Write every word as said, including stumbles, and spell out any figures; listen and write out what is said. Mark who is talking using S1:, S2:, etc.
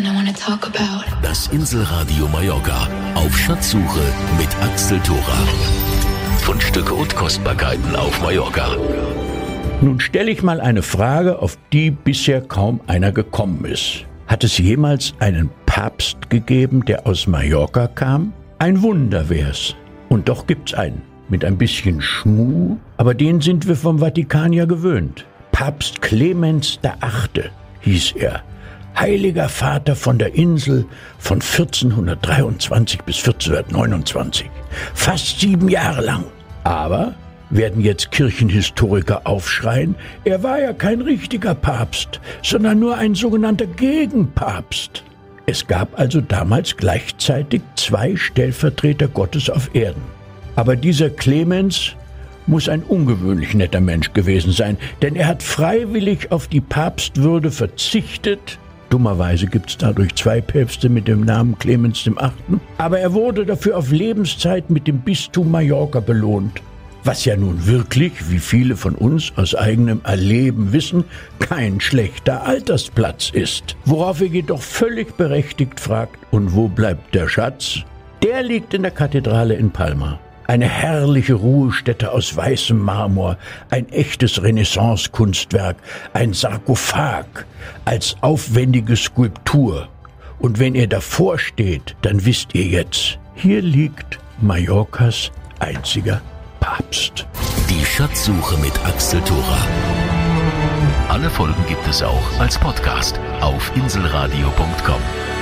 S1: something I want to talk about.
S2: Das Inselradio Mallorca auf Schatzsuche mit Axel Thora. Fundstücke und Kostbarkeiten auf Mallorca.
S3: Nun stelle ich mal eine Frage, auf die bisher kaum einer gekommen ist. Hat es jemals einen Papst gegeben, der aus Mallorca kam? Ein Wunder wär's. Und doch gibt's einen. Mit ein bisschen Schmuh, aber den sind wir vom Vatikan ja gewöhnt. Papst Clemens der Achte hieß er. Heiliger Vater von der Insel von vierzehnhundertdreiundzwanzig bis vierzehnhundertneunundzwanzig. Fast sieben Jahre lang. Aber, werden jetzt Kirchenhistoriker aufschreien, er war ja kein richtiger Papst, sondern nur ein sogenannter Gegenpapst. Es gab also damals gleichzeitig zwei Stellvertreter Gottes auf Erden. Aber dieser Clemens muss ein ungewöhnlich netter Mensch gewesen sein, denn er hat freiwillig auf die Papstwürde verzichtet. Dummerweise gibt es dadurch zwei Päpste mit dem Namen Clemens der Achte. Aber er wurde dafür auf Lebenszeit mit dem Bistum Mallorca belohnt. Was ja nun wirklich, wie viele von uns aus eigenem Erleben wissen, kein schlechter Altersplatz ist. Worauf er jedoch völlig berechtigt fragt, und wo bleibt der Schatz? Der liegt in der Kathedrale in Palma. Eine herrliche Ruhestätte aus weißem Marmor, ein echtes Renaissance-Kunstwerk, ein Sarkophag als aufwendige Skulptur. Und wenn ihr davor steht, dann wisst ihr jetzt, hier liegt Mallorcas einziger Papst.
S2: Die Schatzsuche mit Axel Thora. Alle Folgen gibt es auch als Podcast auf inselradio punkt com.